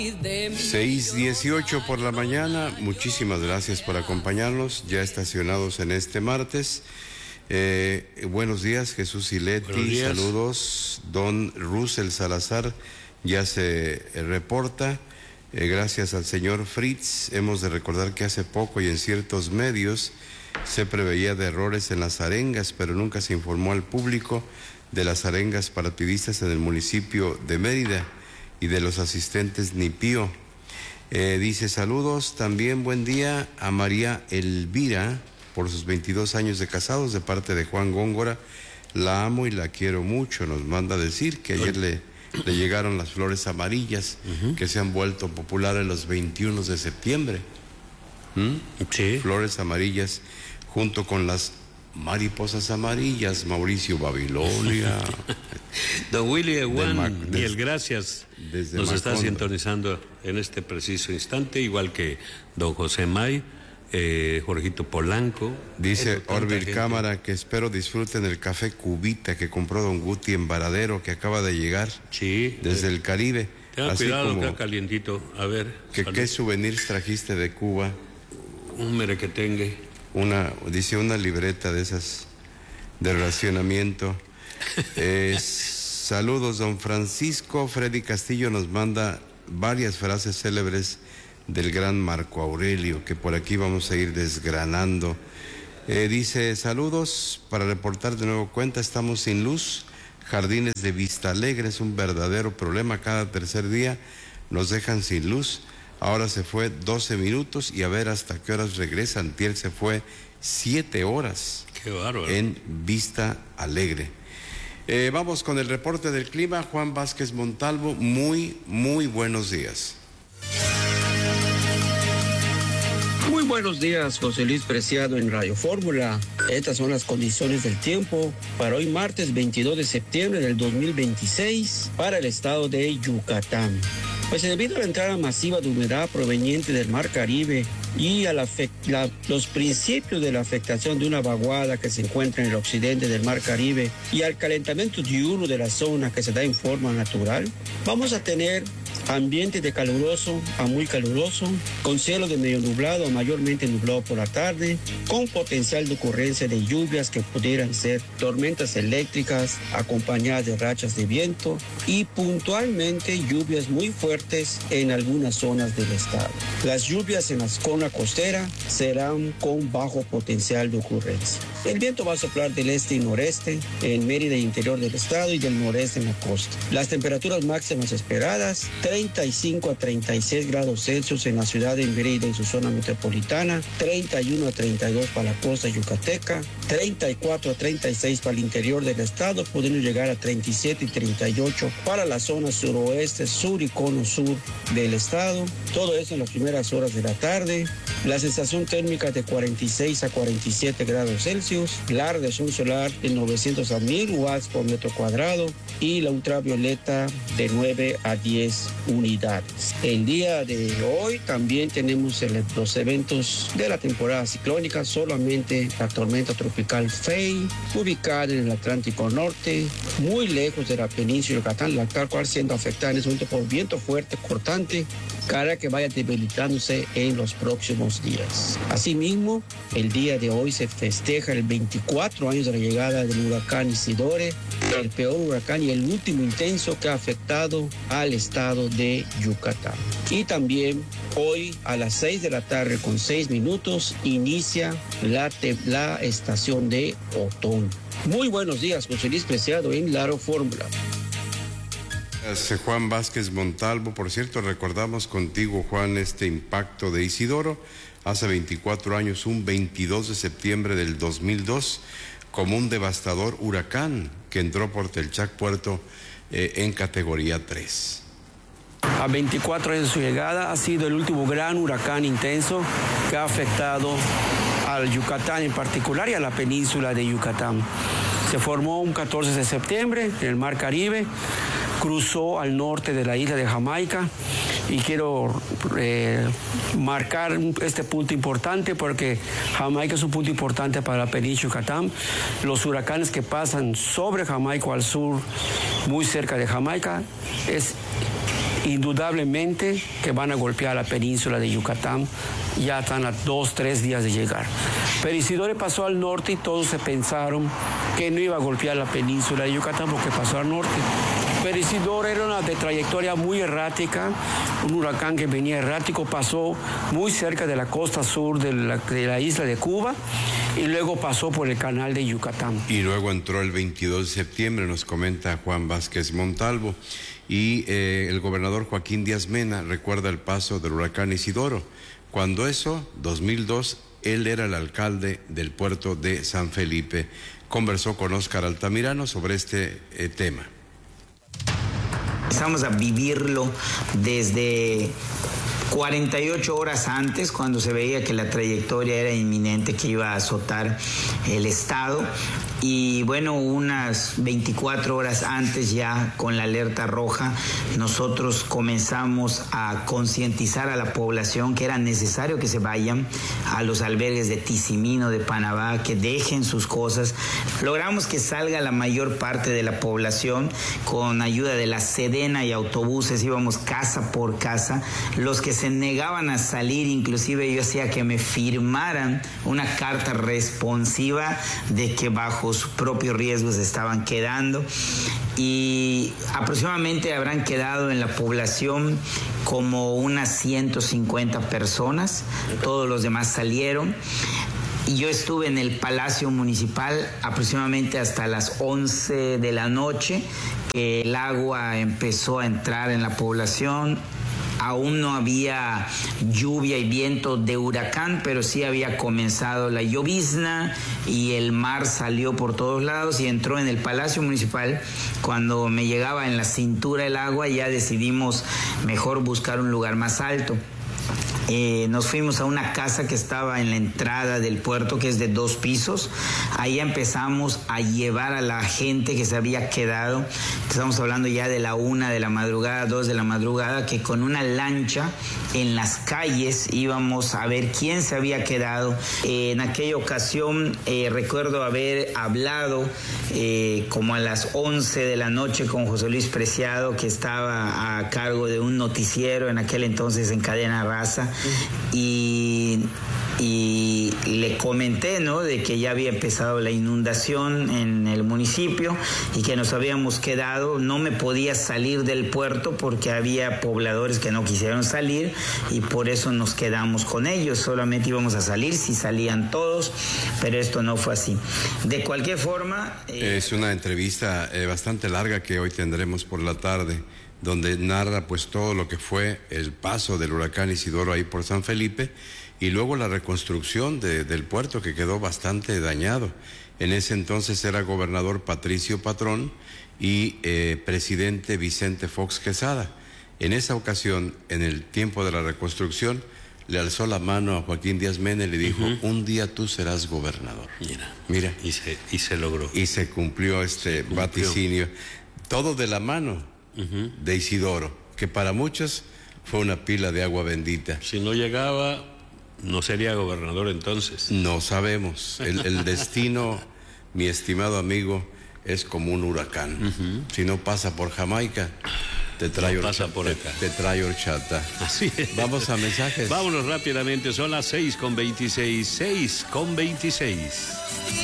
6:18 por la mañana, muchísimas gracias por acompañarnos, ya estacionados en este martes. Buenos días, Jesús Iletti, saludos. Don Russell Salazar ya se reporta. Gracias al señor Fritz. Hemos de recordar que hace poco y en ciertos medios se preveía de errores en las arengas, pero nunca se informó al público de las arengas partidistas en el municipio de Mérida y de los asistentes Nipío. Dice saludos, también buen día a María Elvira por sus 22 años de casados de parte de Juan Góngora. La amo y la quiero mucho. Nos manda a decir que ayer le llegaron las flores amarillas que se han vuelto populares los 21 de septiembre. Sí. Flores amarillas junto con las mariposas amarillas, Mauricio Babilonia. Don Willy Eguán, mil gracias. Nos está sintonizando en este preciso instante, igual que don José May, Jorgito Polanco. Dice Orville Cámara que espero disfruten el café Cubita que compró don Guti en Varadero, que acaba de llegar desde el Caribe. Tenga cuidado, queda calientito. A ver. ¿Qué souvenirs trajiste de Cuba? Un merequetengue. Dice una libreta de esas de racionamiento. Saludos, don Francisco. Freddy Castillo nos manda varias frases célebres del gran Marco Aurelio, que por aquí vamos a ir desgranando. Dice, saludos, para reportar de nuevo cuenta, estamos sin luz. Jardines de Vista Alegre es un verdadero problema, cada tercer día nos dejan sin luz. Ahora se fue 12 minutos y a ver hasta qué horas regresa. Antier se fue 7 horas. Qué bárbaro. En Vista Alegre. Vamos con el reporte del clima. Juan Vázquez Montalvo, muy buenos días. Muy buenos días, José Luis Preciado en Radio Fórmula. Estas son las condiciones del tiempo para hoy martes 22 de septiembre del 2026 para el estado de Yucatán. Pues debido a la entrada masiva de humedad proveniente del Mar Caribe y a los principios de la afectación de una vaguada que se encuentra en el occidente del Mar Caribe y al calentamiento diurno de la zona que se da en forma natural, vamos a tener ambiente de caluroso a muy caluroso, con cielo de medio nublado a mayormente nublado por la tarde, con potencial de ocurrencia de lluvias que pudieran ser tormentas eléctricas acompañadas de rachas de viento y puntualmente lluvias muy fuertes en algunas zonas del estado. Las lluvias en la zona costera serán con bajo potencial de ocurrencia. El viento va a soplar del este y noreste en Mérida y interior del estado y del noreste en la costa. Las temperaturas máximas esperadas, 35 a 36 grados Celsius en la ciudad de Mérida y su zona metropolitana, 31 a 32 para la costa yucateca, 34 a 36 para el interior del estado, pudiendo llegar a 37 y 38 para la zona suroeste, sur y cono sur del estado. Todo eso en las primeras horas de la tarde. La sensación térmica de 46 a 47 grados Celsius, la radiación solar de 900 a 1000 watts por metro cuadrado y la ultravioleta de 9 a 10 unidades. El día de hoy también tenemos los eventos de la temporada ciclónica, solamente la tormenta tropical Fay, ubicada en el Atlántico Norte, muy lejos de la península de Yucatán, la cual siendo afectada en ese momento por viento fuerte cortante, cara que vaya debilitándose en los próximos días. Asimismo, el día de hoy se festeja el 24 años de la llegada del huracán Isidore, el peor huracán y el último intenso que ha afectado al estado de Yucatán. Y también hoy a las 6 de la tarde con 6 minutos inicia la estación de otoño. Muy buenos días, José Luis Preciado en Laro Fórmula. Juan Vázquez Montalvo, por cierto, recordamos contigo, Juan, este impacto de Isidoro hace 24 años, un 22 de septiembre del 2002, como un devastador huracán que entró por Telchac Puerto en categoría 3. A 24 años de su llegada, ha sido el último gran huracán intenso que ha afectado al Yucatán en particular y a la península de Yucatán. Se formó un 14 de septiembre en el Mar Caribe, cruzó al norte de la isla de Jamaica y quiero marcar este punto importante porque Jamaica es un punto importante para la península de Yucatán. Los huracanes que pasan sobre Jamaica al sur, muy cerca de Jamaica, es Indudablemente que van a golpear la península de Yucatán, ya están a 2-3 días de llegar. Pero Isidore pasó al norte y todos se pensaron que no iba a golpear la península de Yucatán porque pasó al norte. Pero Isidore era una de trayectoria muy errática, un huracán que venía errático, pasó muy cerca de la costa sur de la isla de Cuba y luego pasó por el canal de Yucatán. Y luego entró el 22 de septiembre, nos comenta Juan Vázquez Montalvo, y el gobernador Joaquín Díaz Mena recuerda el paso del huracán Isidoro. Cuando eso, 2002, él era el alcalde del puerto de San Felipe. Conversó con Óscar Altamirano sobre este tema. Empezamos a vivirlo desde 48 horas antes, cuando se veía que la trayectoria era inminente, que iba a azotar el estado. Y bueno, unas 24 horas antes, ya con la alerta roja, nosotros comenzamos a concientizar a la población que era necesario que se vayan a los albergues de Tizimino, de Panabá, que dejen sus cosas. Logramos que salga la mayor parte de la población con ayuda de la Sedena y autobuses, íbamos casa por casa. Los que se negaban a salir, inclusive yo hacía que me firmaran una carta responsiva de que bajo sus propios riesgos estaban quedando, y aproximadamente habrán quedado en la población como unas 150 personas, todos los demás salieron. Y yo estuve en el Palacio Municipal aproximadamente hasta las 11 de la noche, que el agua empezó a entrar en la población. Aún no había lluvia y viento de huracán, pero sí había comenzado la llovizna y el mar salió por todos lados y entró en el Palacio Municipal. Cuando me llegaba en la cintura el agua, ya decidimos mejor buscar un lugar más alto. Nos fuimos a una casa que estaba en la entrada del puerto, que es de 2 pisos. Ahí empezamos a llevar a la gente que se había quedado. Estamos hablando ya de la 1 de la madrugada, 2 de la madrugada, que con una lancha en las calles íbamos a ver quién se había quedado. En aquella ocasión recuerdo haber hablado como a las 11 de la noche con José Luis Preciado, que estaba a cargo de un noticiero en aquel entonces en Cadena Raza. Y le comenté, ¿no?, de que ya había empezado la inundación en el municipio y que nos habíamos quedado. No me podía salir del puerto porque había pobladores que no quisieron salir y por eso nos quedamos con ellos. Solamente íbamos a salir si salían todos, pero esto no fue así. De cualquier forma... Es una entrevista bastante larga que hoy tendremos por la tarde, donde narra pues todo lo que fue el paso del huracán Isidoro ahí por San Felipe y luego la reconstrucción del puerto, que quedó bastante dañado. En ese entonces era gobernador Patricio Patrón y presidente Vicente Fox Quesada. En esa ocasión, en el tiempo de la reconstrucción, le alzó la mano a Joaquín Díaz Mena y le dijo, un día tú serás gobernador. Mira. Y se logró. Y se cumplió este vaticinio. Todo de la mano de Isidoro, que para muchos fue una pila de agua bendita. Si no llegaba, no sería gobernador entonces. No sabemos. El destino, mi estimado amigo, es como un huracán. Si no pasa por Jamaica, te trae horchata. Así es. Vamos a mensajes. Vámonos rápidamente, son las 6:26.